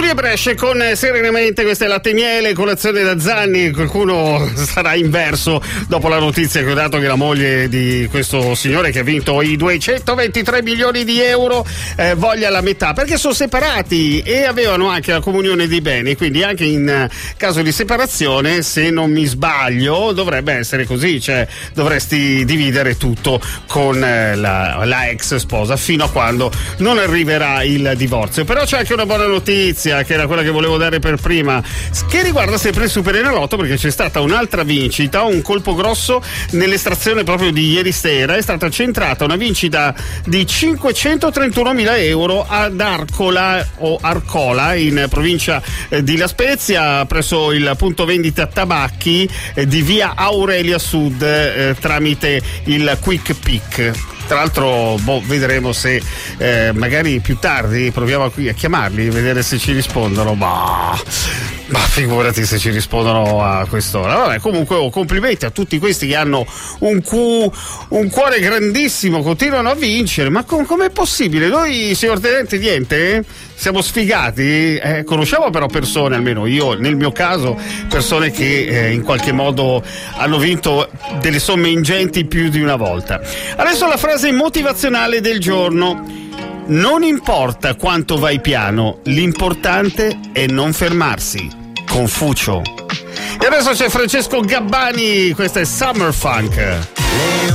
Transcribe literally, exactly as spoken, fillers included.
Giulia Brescia con Serenamente, questa è Latte e Miele, colazione da Zanni. Qualcuno sarà inverso dopo la notizia che ho dato che la moglie di questo signore che ha vinto i duecentoventitré milioni di euro eh, voglia la metà, perché sono separati e avevano anche la comunione dei beni, quindi anche in caso di separazione, se non mi sbaglio, dovrebbe essere così, cioè dovresti dividere tutto con eh, la, la ex sposa fino a quando non arriverà il divorzio. Però c'è anche una buona notizia, che era quella che volevo dare per prima, che riguarda sempre il Superenalotto, perché c'è stata un'altra vincita, un colpo grosso nell'estrazione proprio di ieri sera. È stata centrata una vincita di cinquecentotrentunomila euro ad Arcola o Arcola in provincia di La Spezia, presso il punto vendita tabacchi di via Aurelia Sud, eh, tramite il Quick Pick. Tra l'altro, boh, vedremo se eh, magari più tardi proviamo qui a chiamarli, vedere se ci rispondono. Ma, ma figurati se ci rispondono a quest'ora. Vabbè, comunque oh, complimenti a tutti questi che hanno un, cu, un cuore grandissimo, continuano a vincere. Ma com- com'è possibile? Noi, signor Tenente, niente? Siamo sfigati? Eh, conosciamo però persone, almeno io nel mio caso, persone che eh, in qualche modo hanno vinto delle somme ingenti più di una volta. Adesso la frase motivazionale del giorno: non importa quanto vai piano, l'importante è non fermarsi. Confucio. E adesso c'è Francesco Gabbani, questa è Summer Funk.